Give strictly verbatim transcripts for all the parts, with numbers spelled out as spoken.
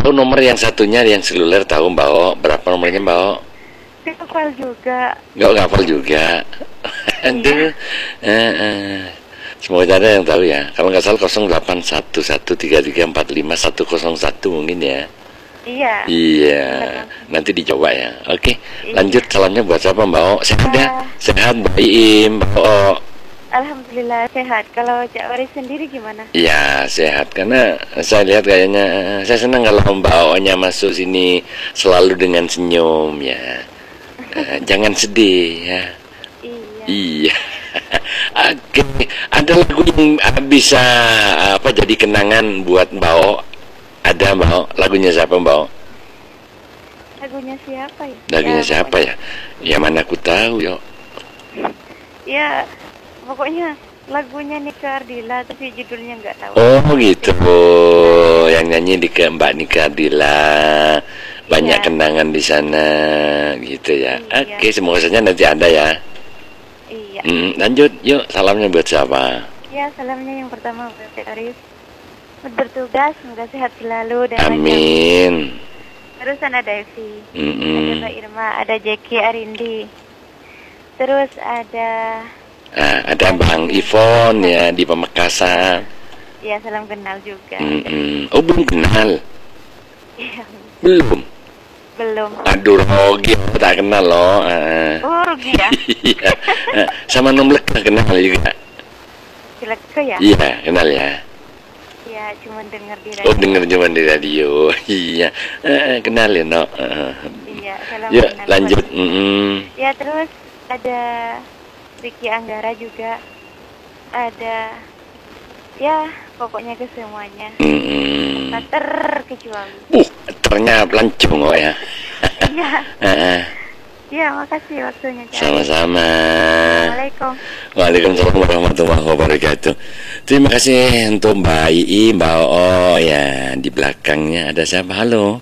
tahu nomor yang satunya yang seluler tahu Mbak O? Berapa nomornya Mbak O? Hafal juga. Nggak hafal juga. Aduh. Eh, eh. Semoga ada yang tahu ya. Kalau nggak salah nol delapan satu satu tiga tiga empat lima satu nol satu mungkin ya. Iya. Iya. Nanti dicoba ya. Oke. Iya. Lanjut salamnya buat siapa Mbak O? Sehat ya? Ah. Sehat Mbak Iim, Mbak O. Alhamdulillah sehat. Kalau Cak Waris sendiri gimana? Ya sehat, karena saya lihat kayaknya saya senang kalau Mbak O-nya masuk sini selalu dengan senyum ya. Eh, jangan sedih ya. Iya. Iya. Oke, ada lagu yang eh, bisa apa jadi kenangan buat Mbak O? Ada Mbak O? Lagunya siapa Mbak O? Lagunya siapa ya? Lagunya Ya, siapa ya? Ya mana aku tahu yo. Ya, pokoknya lagunya Nika Ardila tapi judulnya nggak tahu. Oh gitu, yang nyanyi di ke Mbak Nika Ardila. Banyak Iya. kenangan di sana gitu ya. Iya. Oke, semoga saja nanti ada ya. Iya. Mm, lanjut, yuk salamnya buat siapa? Ya, salamnya yang pertama buat Cak Waris. Selamat bertugas, semoga sehat selalu dan lancar. Amin. Terusan ada Evi, Mm-mm. ada Mbak Irma, ada Jeki Arindi. Terus ada Ah, ada Bang Ivon ya di Pamekasan. ya salam kenal juga. Mm-mm. Oh belum kenal, Iya, belum. belum. Aduh Rogi tak kenal loh. Ah. Oh, rugi ya. Iya. Ah, sama Nomlek kenal juga. Jelekku ya? Iya kenal ya. Ya, cuma dengar di radio. Oh denger cuma di radio. Iya. Ah, kenal ya no. Ah. Iya, salam Yuk kenal. lanjut. buat- Mm-mm. Ya, terus ada Ricky Anggara juga. Ada ya, pokoknya ke semuanya. Mm-mm. Tak terkecuali. Uh, ternyata lancung kok ya. Iya. Ah, ah. Ya, makasih waktunya, Cak. Sama-sama. Assalamualaikum. Waalaikumsalam warahmatullahi wabarakatuh. Terima kasih untuk Mbak Ii, Mbak O ya. Di belakangnya ada siapa? Halo.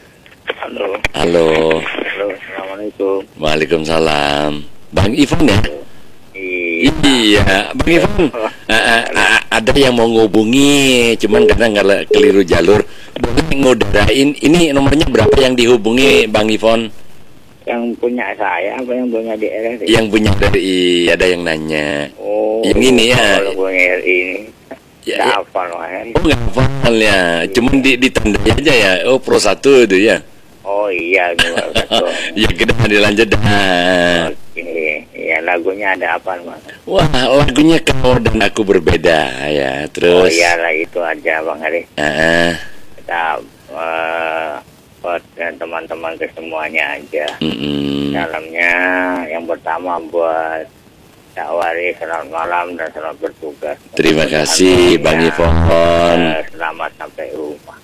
Halo. Halo. Halo, assalamualaikum. Waalaikumsalam. Bang Ivan ya? Iya. Iya, Bang Ivan. Ah, ah, ah, ada yang mau ngubungi, cuman kadang kalau keliru jalur. Boleh ngudarain. Ini nomornya berapa yang dihubungi, Bang Ivan? Yang punya saya apa yang punya D R R? Yang punya dari ada yang nanya. Oh. Yang ini ya. Kalau punya R I ini. Ya, Ya, ya. hafal Mas. Oh nggak hafal ya, cuman di ditandai aja ya. Oh pro satu itu ya. Oh iya, gimana betul. Ya kita dilanjut dah. Oke. Ya lagunya ada apa Mas? Wah lagunya kau dan aku berbeda ya. Oh Terus. iyalah itu aja Bang Ari. Ah, Kita eh, buat dan teman-teman ke semuanya aja. mm-mm. Salamnya yang pertama buat Cak Waris, selamat malam dan selamat bertugas. Terima kasih Bang Ivon. Eh, Selamat sampai rumah.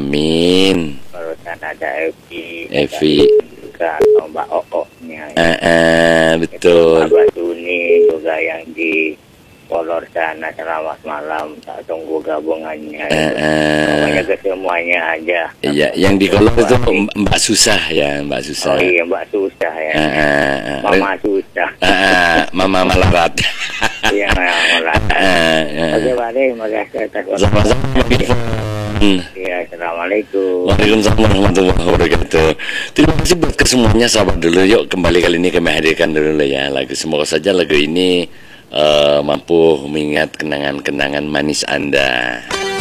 Amin. Barusan ada Evi, Evi. ada juga atau Mbak Oo-nya. Ah, ah, betul. Mbak Tuni juga yang di Polor sana, selamat malam. Tak tunggu gabungannya. Ah, ah. Pokoknya ke semuanya aja. Iya, yang di kolom itu Mbak Susah ya, Mbak Susah. Oh iya Mbak Susah ya. Ah, ah, ah. Mama Susah. Ah, ah, Mama Malarat. Iya malah. Ah, ah. Oke Pak Ade, makasih atas waktu. Sama-sama Bang Ivon. Iya, assalamualaikum. Waalaikumsalam warahmatullahi wabarakatuh. Terima kasih buat kesemuanya, sahabat dulu. Yuk kembali kali ini kami hadirkan dulu ya lagu. Semoga saja lagu ini uh, mampu mengingat kenangan-kenangan manis Anda.